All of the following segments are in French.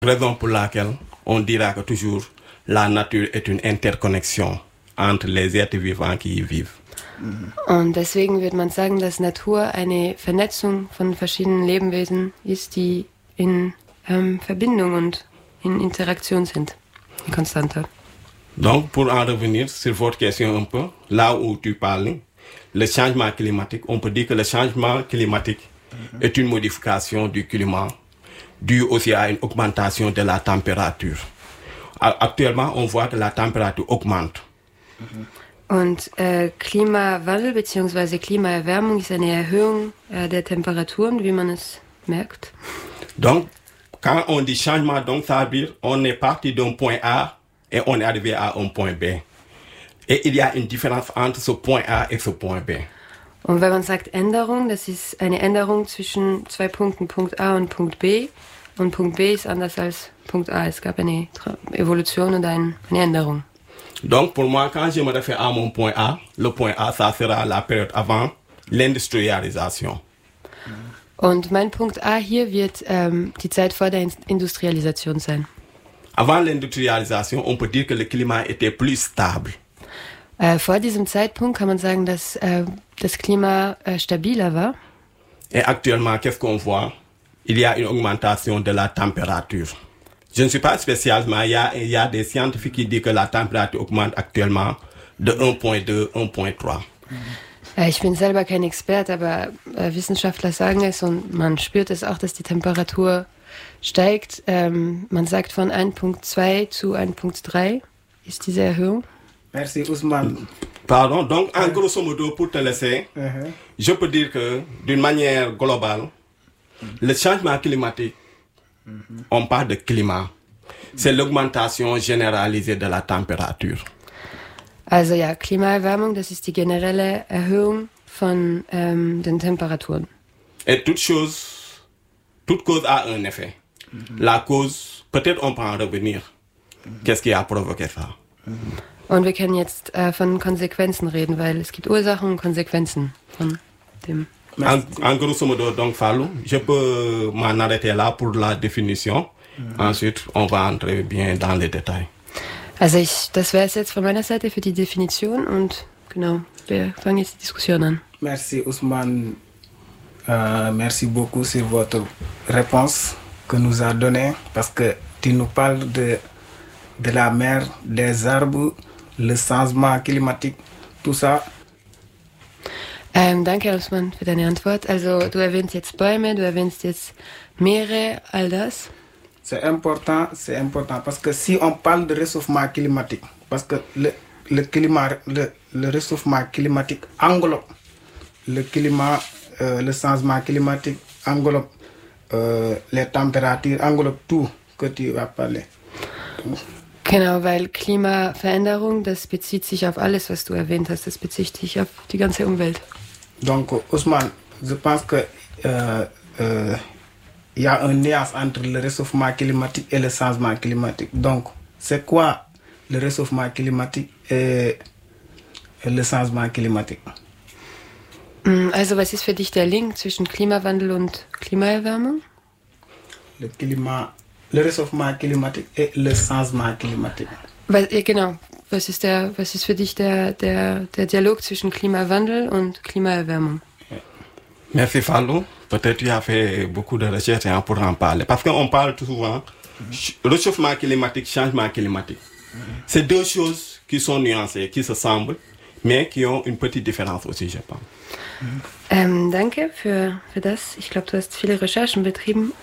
Raison pour laquelle on dira que toujours la nature est une interconnexion entre les êtres vivants qui y vivent. Und deswegen wird man sagen, dass Natur eine Vernetzung von verschiedenen Lebewesen ist, die in Verbindung und in Interaktion sind, in konstanter. Donc, pour en revenir sur votre question un peu, là où tu parles, le changement climatique, on peut dire que le changement climatique est une modification du climat due aussi à une augmentation de la température. Actuellement, on voit que la température augmente. Und Klimawandel bzw. Klimaerwärmung ist eine Erhöhung der Temperaturen, wie man es merkt. Donc, quand on dit changement, donc ça veut dire on est parti d'un point A et on est arrivé à un point B. Et il y a une différence entre ce point A et ce point B. Und wenn man sagt Änderung, das ist eine Änderung zwischen zwei Punkten, Punkt A und Punkt B. Und Punkt B ist anders als Punkt A. Es gab eine Evolution und eine Änderung. Donc pour moi, quand je me réfère à mon point A, le point A, ça sera la période avant l'industrialisation. Und mein Punkt A hier wird die Zeit vor der Industrialisation sein. Avant l'industrialisation, on peut dire que le climat était plus stable. Vor diesem Zeitpunkt kann man sagen, dass das Klima stabiler war. Et actuellement, qu'est-ce qu'on voit? Il y a une augmentation de la température. Je ne suis pas spécialiste, mais il y a des scientifiques qui disent que la température augmente actuellement de 1,2, 1,3. Ich bin selber kein Experte, aber Wissenschaftler sagen es und man spürt es auch, dass die Temperatur steigt. Man sagt von 1,2 zu 1,3 ist diese Erhöhung. Merci Ousmane. Pardon, donc en grosso modo, pour te laisser, je peux dire que d'une manière globale, le changement climatique, on parle de climat, c'est l'augmentation généralisée de la température. Also ja, Klimaerwärmung, das ist die generelle Erhöhung von den Temperaturen. Et toute cause a un effet. La cause, peut-être on peut en revenir. Qu'est-ce qui a provoqué ça? Und wir können jetzt von Konsequenzen reden, weil es gibt Ursachen und Konsequenzen von dem. En grosso modo, donc Fallou, je peux m'en arrêter là pour la définition. Ensuite, on va entrer bien dans les détails. Also das wäre es jetzt von meiner Seite für die Definition und genau, wir fangen jetzt die Diskussion an. Merci Ousmane, merci beaucoup sur votre réponse que nous a donnée parce que tu nous parles de la mer, des arbres, le changement climatique, tout ça. Danke, Ousmane, für deine Antwort. Also du erwähnst jetzt Bäume, du erwähnst jetzt Meere, all das. C'est important parce que si on parle de réchauffement climatique, parce que le réchauffement climatique englobe le climat, le changement climatique englobe les températures, englobe tout que tu vas parler. Genau, weil Klimaveränderung, das bezieht sich auf alles, was du erwähnt hast, das bezieht sich auf die ganze Umwelt. Donc Ousmane, je pense que il y a une nuance entre le réchauffement climatique et le changement climatique. Donc, c'est quoi le réchauffement climatique et le changement climatique? Also, was ist für dich der Link zwischen Klimawandel und Klimaerwärmung? Le réchauffement climatique et le changement climatique. Genau. Was ist für dich der Dialog zwischen Klimawandel und Klimaerwärmung? Merci Fallou. Peut-être tu as fait beaucoup de recherches pour en parler. Parce qu'on parle tout souvent réchauffement climatique, changement climatique. C'est deux choses qui sont nuancées, qui se semblent, mais qui ont une petite différence aussi, je pense. Danke für das. Ich glaube, du hast viele Recherchen betrieben.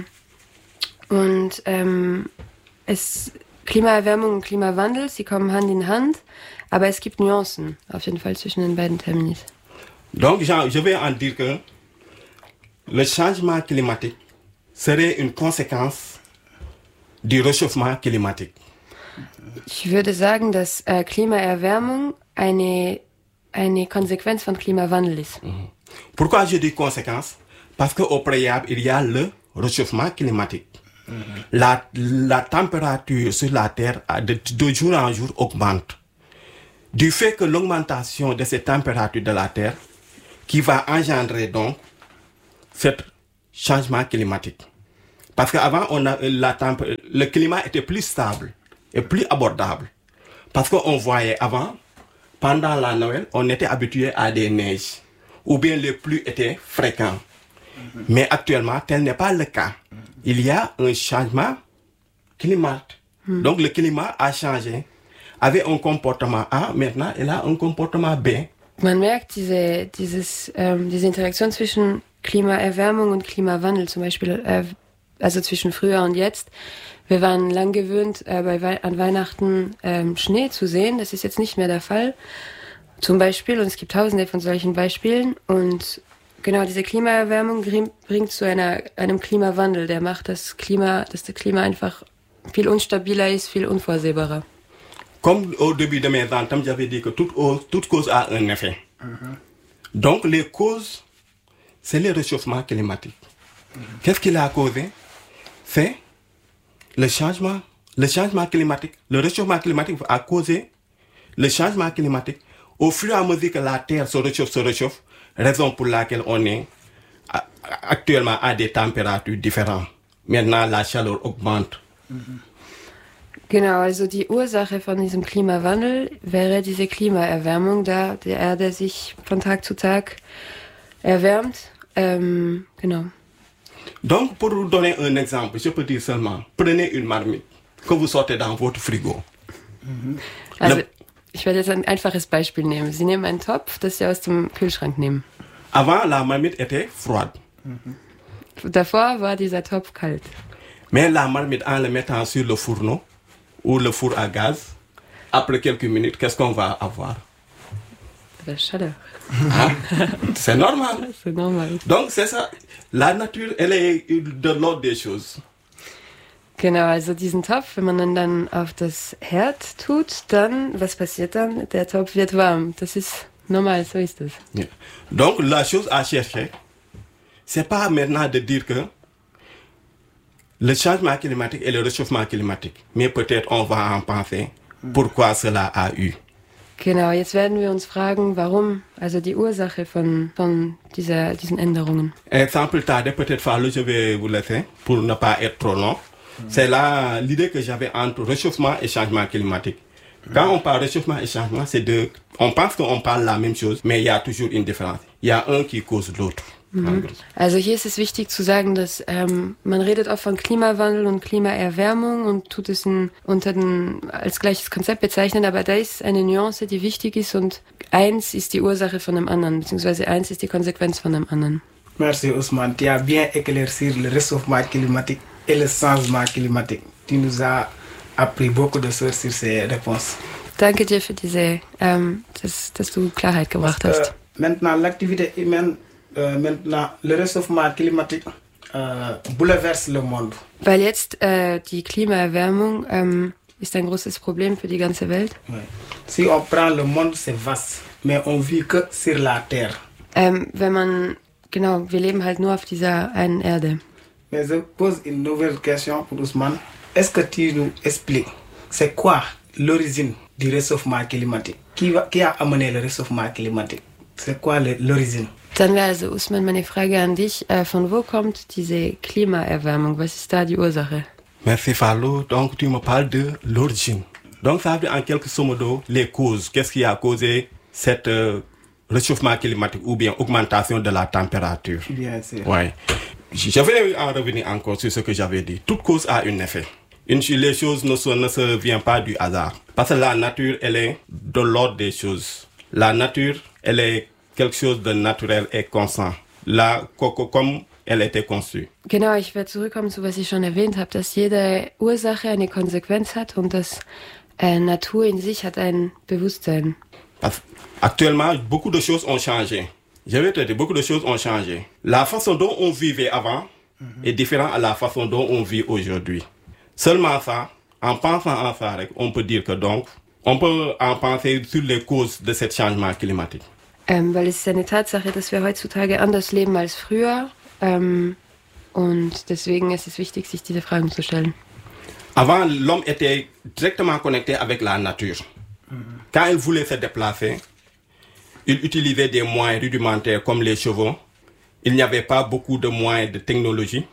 Klimaerwärmung und Klimawandel, sie kommen Hand in Hand, aber es gibt Nuancen auf jeden Fall zwischen den beiden Terminis. Donc, je vais en dire que le changement climatique serait une conséquence du réchauffement climatique. Ich würde sagen, dass Klimaerwärmung eine Konsequenz von Klimawandel ist. Pourquoi je dis conséquence? Parce qu'au préalable, il y a le réchauffement climatique. La température sur la Terre de jour en jour augmente. Du fait que l'augmentation de cette température de la Terre qui va engendrer donc ce changement climatique. Parce qu'avant, le climat était plus stable et plus abordable. Parce qu'on voyait avant, pendant la Noël, on était habitué à des neiges, ou bien les pluies étaient fréquentes. Mais actuellement, tel n'est pas le cas. Il y a un changement climatique. Donc le climat a changé. Avait un comportement A, maintenant il a un comportement B. Man merkt diese Interaktion zwischen Klimaerwärmung und Klimawandel, zum Beispiel also zwischen früher und jetzt. Wir waren lang gewöhnt, an Weihnachten Schnee zu sehen. Das ist jetzt nicht mehr der Fall. Zum Beispiel, und es gibt tausende von solchen Beispielen. Und genau diese Klimaerwärmung bringt zu einem Klimawandel. Der macht dass das Klima einfach viel unstabiler ist, viel unvorsehbarer. Comme au début de mes ententes, j'avais dit que toute cause a un effet. Donc les causes, c'est le réchauffement climatique. Qu'est-ce qu'il a causé? C'est le changement climatique. Le réchauffement climatique a causé le changement climatique. Au fur et à mesure que la Terre se réchauffe, raison pour laquelle on est actuellement à des températures différentes. Maintenant, la chaleur augmente. Genau, also die Ursache von diesem Klimawandel wäre diese Klimaerwärmung, da die Erde sich von Tag zu Tag erwärmt. Genau. Donc, pour vous donner un exemple, je peux dire seulement, prenez une marmite que vous sortez dans votre frigo. Also, ich werde jetzt ein einfaches Beispiel nehmen. Sie nehmen einen Topf, das Sie aus dem Kühlschrank nehmen. Avant, la marmite était froide. Davor war dieser Topf kalt. Mais la marmite, en le mettant sur le fourneau ou le four à gaz, après quelques minutes, qu'est-ce qu'on va avoir? De la chaleur. Ah, c'est normal. C'est normal. Donc, c'est ça. La nature, elle est de l'ordre des choses. Genau, also diesen Topf, wenn man dann auf das Herd tut, dann, was passiert dann? Der Topf wird warm. Das ist normal, so ist es. Yeah. Donc, la chose à chercher, c'est pas maintenant de dire que le changement climatique et le réchauffement climatique, mais peut-être on va en penser pourquoi cela a eu. Genau, jetzt werden wir uns fragen, warum, also die Ursache von diesen Änderungen. Exemple tardé, peut-être Fallou, je vais vous laisser pour ne pas être trop long. C'est là l'idée que j'avais entre réchauffement et changement climatique. Quand on parle réchauffement et changement, on pense qu'on parle la même chose, mais il y a toujours une différence. Il y a un qui cause l'autre. Also hier ist es wichtig zu sagen, dass man redet oft von Klimawandel und Klimaerwärmung und tut es als gleiches Konzept bezeichnen, aber da ist eine Nuance, die wichtig ist und eins ist die Ursache von dem anderen, beziehungsweise eins ist die Konsequenz von dem anderen. Merci Ousmane, tu as bien éclairci le réchauffement climatique et le changement climatique. Tu nous as appris beaucoup de choses sur ces réponses. Danke dir für dass du Klarheit gebracht hast. Maintenant, l'activité humaine, maintenant, le réchauffement climatique bouleverse le monde. Weil jetzt die Klimaerwärmung ist ein großes Problem für die ganze Welt. Ouais. Si on prend le monde, c'est vaste, mais on vit que sur la Terre. Wir leben halt nur auf dieser einen Erde. Mais je pose une nouvelle question pour Ousmane. Est-ce que tu nous expliques, c'est quoi l'origine du réchauffement climatique? Qui a amené le réchauffement climatique? C'est quoi l'origine? Dann wäre also, Ousmane, meine Frage an dich. Von wo kommt diese Klimaerwärmung? Was ist da die Ursache? Merci Fallou. Donc tu me parles de l'origine. Donc ça veut dire en quelque modo les causes. Qu'est-ce qui a causé cette réchauffement climatique ou bien augmentation de la température? Bien sûr. Ouais. Je vais en revenir encore sur ce que j'avais dit. Toute cause a un effet. Les choses ne se viennent pas du hasard. Parce que la nature, elle est de l'ordre des choses. La nature, elle est quelque chose de naturel et constant. Là, comme elle était conçue. Genau, ich werde zurückkommen zu, was ich schon erwähnt habe, dass jede Ursache eine Konsequenz hat und dass Natur in sich hat ein Bewusstsein. Actuellement, beaucoup de choses ont changé. Je vais te dire, beaucoup de choses ont changé. La façon dont on vivait avant est différente à la façon dont on vit aujourd'hui. Seulement ça, en pensant en ça, on peut dire que donc, on peut en penser sur les causes de ce changement climatique. Weil es ist eine Tatsache, dass wir heutzutage anders leben als früher. Und deswegen ist es wichtig, sich diese Fragen zu stellen. Avant, l'homme était directement connecté avec la nature. Quand il voulait se déplacer, il utilisait des moyens rudimentaires comme les chevaux. Il n'y avait pas beaucoup de moyens de technologie.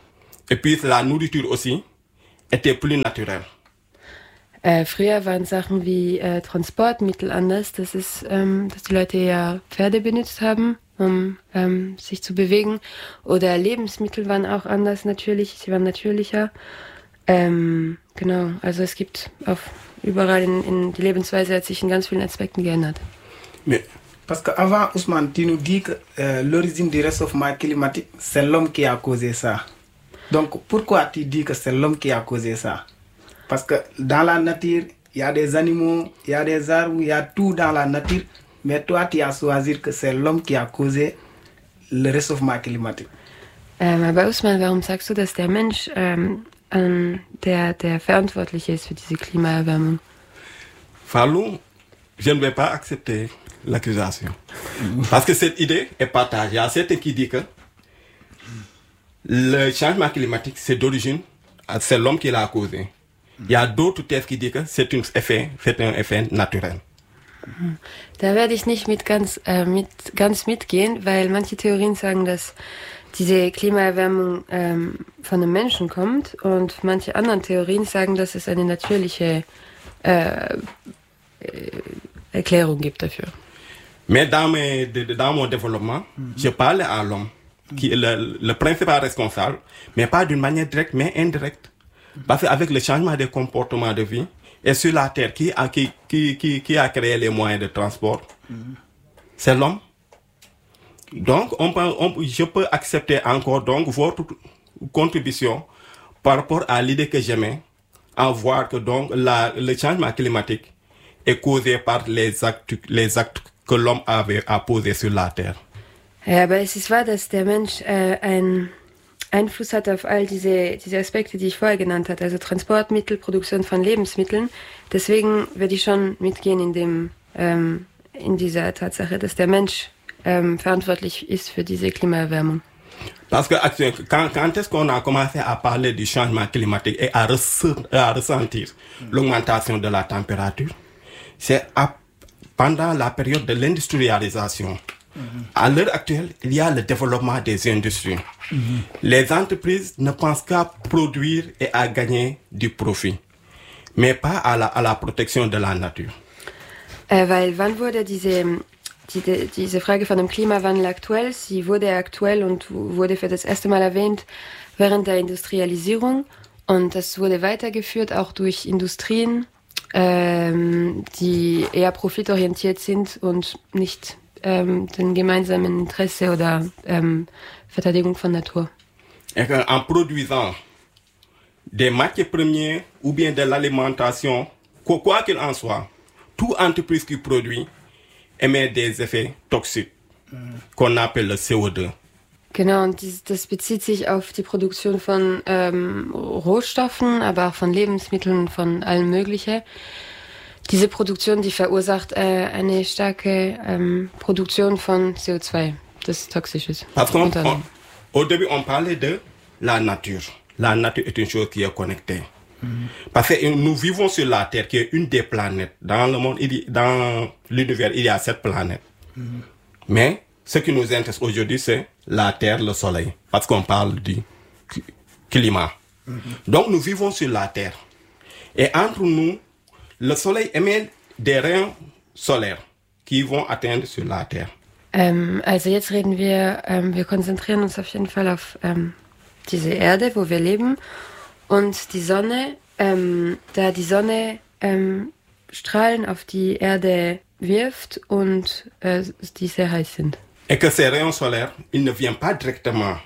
Et puis la nourriture aussi était plus naturelle. Früher waren Sachen wie Transportmittel anders. Das ist, dass die Leute ja Pferde benutzt haben, um sich zu bewegen. Oder Lebensmittel waren auch anders natürlich. Sie waren natürlicher. Genau, also es gibt überall in die Lebensweise hat sich in ganz vielen Aspekten geändert. Mais Parce qu'avant, Ousmane, tu nous dis que l'origine du réchauffement climatique, c'est l'homme qui a causé ça. Donc, pourquoi tu dis que c'est l'homme qui a causé ça? Parce que dans la nature, il y a des animaux, il y a des arbres, il y a tout dans la nature. Mais toi, tu as choisi que c'est l'homme qui a causé le réchauffement climatique. Aber Ousmane, warum sagst du, dass der Mensch der verantwortlich ist für diese Klimaerwärmung? Fallou, je ne vais pas accepter l'accusation. Parce que cette idée est partagée. Il y a certains qui disent que le changement climatique, c'est d'origine, c'est l'homme qui l'a causé. Il y a d'autres thèses qui disent que c'est un effet naturel. Da werde ich nicht ganz mitgehen, weil manche Theorien sagen, dass diese Klimaerwärmung von einem Menschen kommt und manche anderen Theorien sagen, dass es eine natürliche Erklärung gibt dafür. Mais dans mon développement, je parle à l'homme, qui est le principal responsable, mais pas d'une manière directe, mais indirecte. Parce qu'avec le changement des comportements de vie, et sur la Terre, qui a créé les moyens de transport, c'est l'homme. Donc, je peux accepter encore donc votre contribution par rapport à l'idée que j'aimais, à voir que donc le changement climatique est causé par les actes que l'homme avait à poser sur la Terre. Ja, aber es ist wahr, dass der Mensch einen Einfluss hat auf all diese Aspekte, die ich vorher genannt habe, also Transportmittel, Produktion von Lebensmitteln. Deswegen würde ich schon mitgehen in dieser Tatsache, dass der Mensch verantwortlich ist für diese Klimaerwärmung. Parce que quand est-ce qu'on a commencé à parler du changement climatique et à ressentir l'augmentation de la température? C'est pendant la période de l'industrialisation. À l'heure actuelle, il y a le développement des industries. Les entreprises ne pensent qu'à produire et à gagner du profit, mais pas à la protection de la nature. Weil wann wurde diese Frage von dem Klimawandel aktuell? Sie wurde aktuell und wurde für das erste Mal erwähnt während der Industrialisierung. Und das wurde weitergeführt auch durch Industrien, die eher profitorientiert sind und nicht den gemeinsamen Interesse oder Verteidigung von Natur. En produisant des matières premières ou bien de l'alimentation, quoi qu'il en soit, toute entreprise qui produit émet des effets toxiques qu'on appelle le CO2. Genau, und das bezieht sich auf die Produktion von Rohstoffen, aber auch von Lebensmitteln, von allem Möglichen. Diese Produktion, die verursacht eine starke Produktion von CO2, das toxisch ist. Parce qu'au début, on parlait de la nature. La nature est une chose qui est connectée. Parce que nous vivons sur la Terre, qui est une des planètes. Dans le monde, dans l'univers, il y a 7 planètes. Mais ce qui nous intéresse aujourd'hui, c'est la Terre, le Soleil. Parce qu'on parle du climat. Donc, nous vivons sur la Terre. Et entre nous, le Soleil émet des rayons solaires qui vont atteindre sur la Terre. Also jetzt reden wir konzentrieren uns auf jeden Fall auf diese Erde, wo wir leben. Und die Sonne, da die Sonne Strahlen auf die Erde wirft und die sehr heiß sind. Et que ces rayons solaires, ils ne viennent pas directement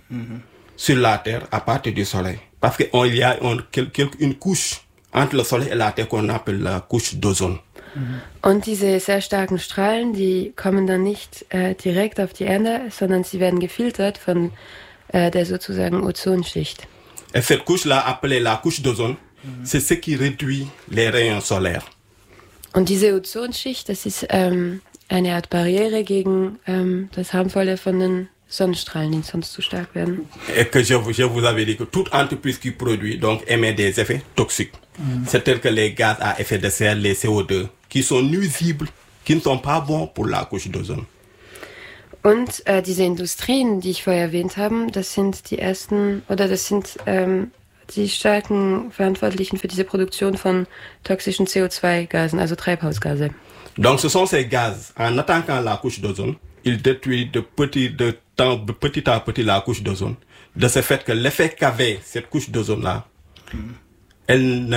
sur la Terre à partir du Soleil. Parce qu'il y a une couche entre le Soleil et la Terre qu'on appelle la couche d'Ozone. Und diese sehr starken Strahlen, die kommen dann nicht direkt auf die Erde, sondern sie werden gefiltert von der sozusagen Ozonschicht. Et cette couche-là, appelée la couche d'ozone, c'est ce qui réduit les rayons solaires. Und diese Ozonschicht, das ist eine Art Barriere gegen das Harmvolle von den Sonnenstrahlen, die sonst zu stark werden. Et que je vous avais dit que toute entreprise qui produit donc émet des effets toxiques. C'est tel que les gaz à effet de serre, les CO2, qui sont nuisibles, qui ne sont pas bons pour la couche d'ozone. Und diese Industrien, die ich vorher erwähnt habe, das sind die ersten, oder das sind die starken Verantwortlichen für diese Produktion von toxischen CO2-Gasen, also Treibhausgase. Donc ce sont ces gaz, en attaquant la couche d'ozone, ils détruisent petit à petit la couche d'ozone. De ce fait que l'effet qu'avait cette couche d'ozone-là, elle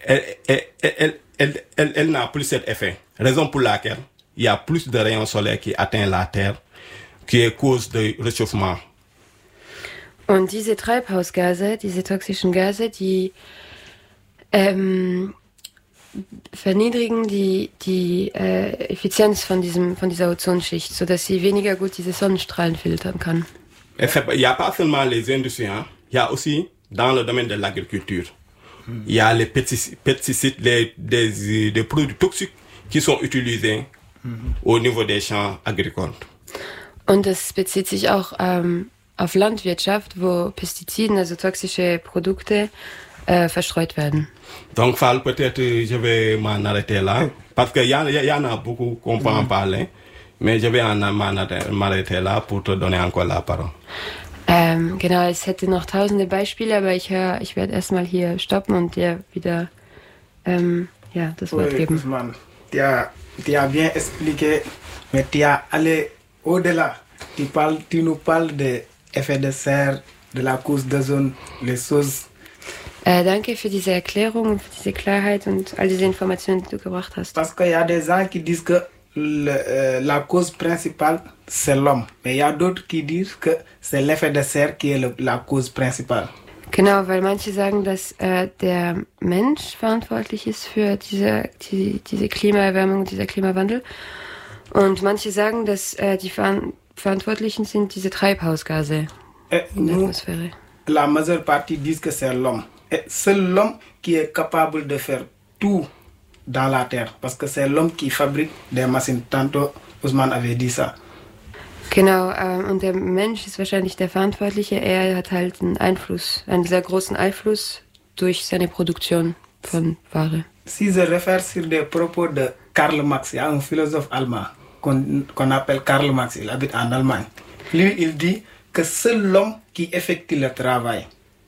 n'a plus cet effet. Raison pour laquelle il y a plus de rayons solaires qui atteignent la Terre, qui est cause de réchauffement. Und diese Treibhausgase, diese toxischen Gase, die verniedrigen die Effizienz von dieser Ozonschicht, sodass sie weniger gut diese Sonnenstrahlen filtern kann. Il n'y a pas seulement les industries, hein. Il y a aussi dans le domaine de l'agriculture. Il y a les pesticides, des produits toxiques qui sont utilisés au niveau des champs agricoles. Und das bezieht sich auch auf Landwirtschaft, wo Pestiziden, also toxische Produkte, verstreut werden. Donc, Fall, peut-être je vais m'en arrêter là, parce qu'il y en a beaucoup qu'on peut en parler, mais je vais m'arrêter là pour te donner encore la parole. Genau, es hätte noch tausende Beispiele, aber ich werde erstmal hier stoppen und dir wieder das Wort geben. Ousmane, tu as bien expliqué, mais tu as allé au-delà. Tu nous parles des effets de serre, de la couche d'ozone, les choses. Danke für diese Erklärung, für diese Klarheit und all diese Informationen, die du gebracht hast. Parce qu'il y a des gens qui disent que la cause principale, c'est l'homme. Mais il y a d'autres qui disent que c'est l'effet de serre qui est la cause principale. Genau, weil manche sagen, dass der Mensch verantwortlich ist für diese Klimaerwärmung, dieser Klimawandel. Und manche sagen, dass die Verantwortlichen sind diese Treibhausgase in der Atmosphäre. La majeure partie disent que c'est l'homme. Et c'est l'homme qui est capable de faire tout dans la terre. Parce que c'est l'homme qui fabrique des machines. Tantôt, Ousmane avait dit ça. Genau, und der Mensch ist wahrscheinlich der Verantwortliche. Er hat halt einen sehr großen Einfluss durch seine Produktion von Ware. Si je réfère sur des propos de Karl Marx, il y a un philosophe allemand qu'on appelle Karl Marx, il habite en Allemagne. Lui, il dit que c'est l'homme qui effectue le travail.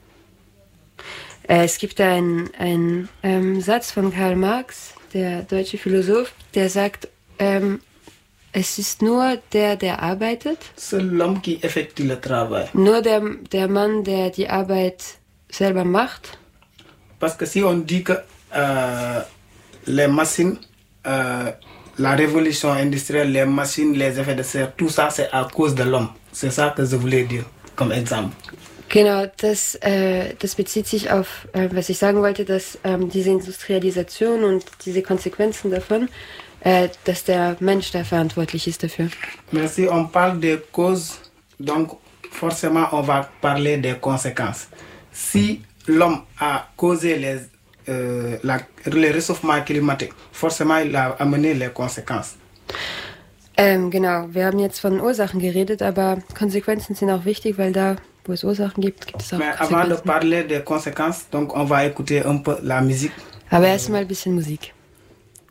Es gibt einen Satz von Karl Marx, der deutsche Philosoph, der sagt, es ist nur der arbeitet. C'est l'homme qui effectue le travail. Nur der Mann, der die Arbeit selber macht. Parce que si on dit que les machines, la révolution industrielle, les machines, les effets de serre, tout ça c'est à cause de l'homme. C'est ça que je voulais dire comme exemple. Genau, das bezieht sich auf, was ich sagen wollte, dass diese Industrialisation und diese Konsequenzen davon, dass der Mensch da verantwortlich ist dafür. Mais si on parle des causes, donc forcément on va parler des conséquences. Si l'homme a causé les réchauffements climatiques, forcément il a amené les conséquences. Genau, wir haben jetzt von Ursachen geredet, aber Konsequenzen sind auch wichtig, weil da, wo es Ursachen gibt, gibt es auch Mais Konsequenzen. avant de parler des conséquences, donc on va écouter un peu la musique. Aber erstmal ein bisschen Musik.